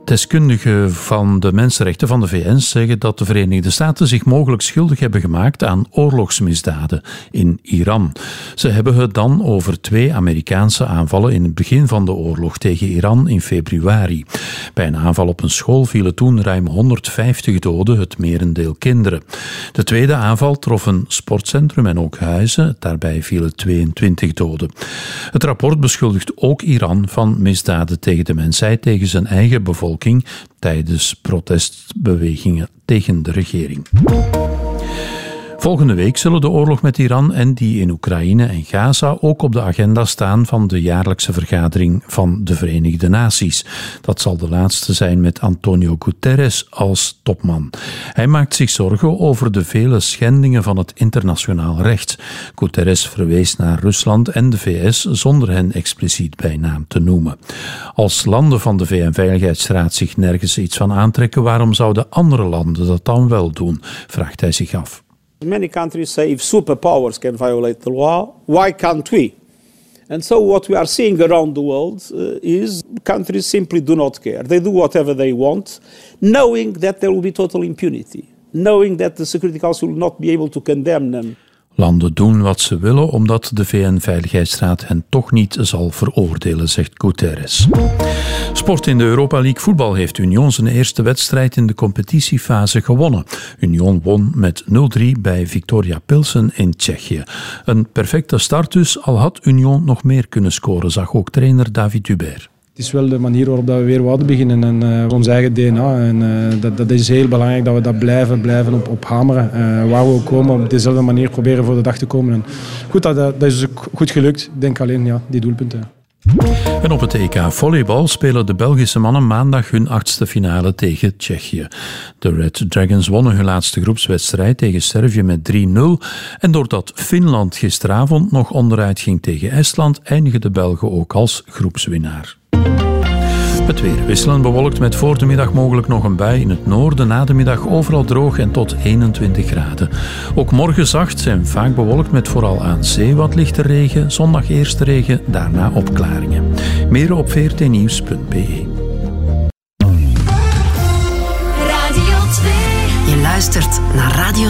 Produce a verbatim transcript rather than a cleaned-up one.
Deskundigen van de mensenrechten van de V N zeggen dat de Verenigde Staten zich mogelijk schuldig hebben gemaakt aan oorlogsmisdaden in Iran. Ze hebben het dan over twee Amerikaanse aanvallen in het begin van de oorlog tegen Iran in februari. Bij een aanval op een school vielen toen ruim honderdvijftig doden, het merendeel kinderen. De tweede aanval trof een sportcentrum en ook huizen, daarbij vielen tweeëntwintig doden. Het rapport beschuldigt ook Iran van misdaden tegen de mensheid tegen zijn eigen bevolking tijdens protestbewegingen tegen de regering. Volgende week zullen de oorlog met Iran en die in Oekraïne en Gaza ook op de agenda staan van de jaarlijkse vergadering van de Verenigde Naties. Dat zal de laatste zijn met Antonio Guterres als topman. Hij maakt zich zorgen over de vele schendingen van het internationaal recht. Guterres verwees naar Rusland en de V S zonder hen expliciet bij naam te noemen. Als landen van de V N-veiligheidsraad zich nergens iets van aantrekken, waarom zouden andere landen dat dan wel doen, vraagt hij zich af. Many countries say if superpowers can violate the law, why can't we? And so what we are seeing around the world uh, is countries simply do not care. They do whatever they want, knowing that there will be total impunity, knowing that the Security Council will not be able to condemn them. Landen doen wat ze willen omdat de V N-veiligheidsraad hen toch niet zal veroordelen, zegt Guterres. Sport in de Europa League voetbal heeft Union zijn eerste wedstrijd in de competitiefase gewonnen. Union won met nul drie bij Viktoria Pilsen in Tsjechië. Een perfecte start dus, al had Union nog meer kunnen scoren, zag ook trainer David Hubert. Het is wel de manier waarop we weer wouden beginnen en uh, ons eigen D N A. En, uh, dat, dat is heel belangrijk dat we dat blijven, blijven op, op hameren. Uh, waar we ook komen, op dezelfde manier proberen voor de dag te komen. En goed, dat, dat is ook goed gelukt. Ik denk alleen ja, die doelpunten. En op het E K volleybal spelen de Belgische mannen maandag hun achtste finale tegen Tsjechië. De Red Dragons wonnen hun laatste groepswedstrijd tegen Servië met drie nul. En doordat Finland gisteravond nog onderuit ging tegen Estland, eindigen de Belgen ook als groepswinnaar. Het weer wisselend bewolkt met voor de middag mogelijk nog een bui in het noorden. Na de middag overal droog en tot eenentwintig graden. Ook morgen zacht en vaak bewolkt met vooral aan zee wat lichte regen. Zondag eerste regen, daarna opklaringen. Meer op v r t nieuws punt b e. Radio twee. Je luistert naar Radio